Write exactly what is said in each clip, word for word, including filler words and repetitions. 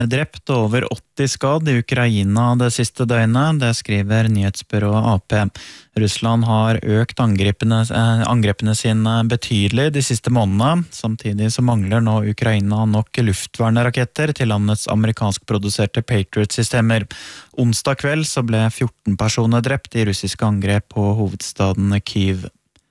Drept og over åtti skadd i Ukraina det siste døgnet, det skriver nyhetsbyrået A P. Russland har økt angrepene, eh, angrepene sine betydelig de siste månedene, samtidig så mangler nå Ukraina nok luftvernraketter til landets amerikanskproduserte Patriot-systemer. Onsdag kveld så ble fjorten personer drept i russiske angrep på hovedstaden Kyiv.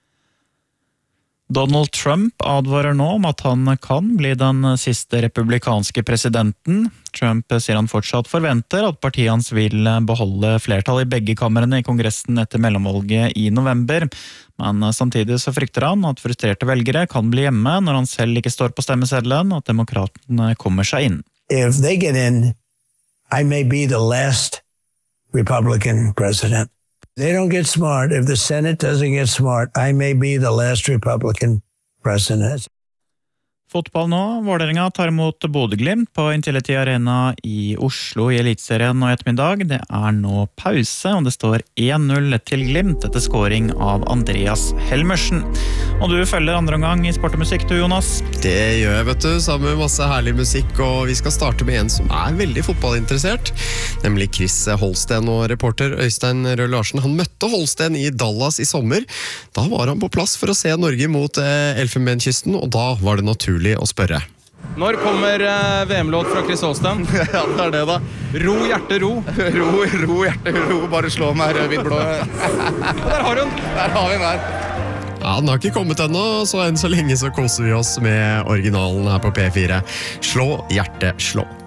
Donald Trump advarer nå om at han kan bli den siste republikanske presidenten. Trump sier han fortsatt forventer at partiet hans vil beholde flertall i begge kamrene i kongressen etter mellomvalget i november. Men samtidig så frykter han at frustrerte velgere kan bli hjemme når han selv ikke står på stemmeseddelen, og at demokratene kommer seg inn. If they get in, I may be the last Republican president. They don't get smart. If the Senate doesn't get smart, I may be the last Republican president. Fotball nå. Vålerenga tar imot Bodø/Glimt på Intility Arena i Oslo i Eliteserien nå i ettermiddag. Det er nå pause, og det står én null til Glimt etter scoring av Andreas Helmersen. Og du følger andre omgang i Sport og Musikk, du Jonas? Det gjør jeg, vet du, sammen med masse herlig musikk, og vi skal starte med en som er veldig fotballinteressert, nemlig Chris Holsten, og reporter Øystein Rød Larsen. Han møtte Holsten i Dallas i sommer. Da var han på plass for å se Norge mot eh, Elfenbenskysten, og da var det naturlig å spørre. Når kommer eh, V M-låt fra Chris Holsten? Ja, det er det da. Ro, hjerte, ro. Ro, ro, hjerte, ro. Bare slå meg rød-hvitt-blå. Der har hun. Der har vi den her. Ja, den har ikke kommet ennå, så enn så lenge så koser vi oss med originalen her på P fire. Slå, hjerte, slå.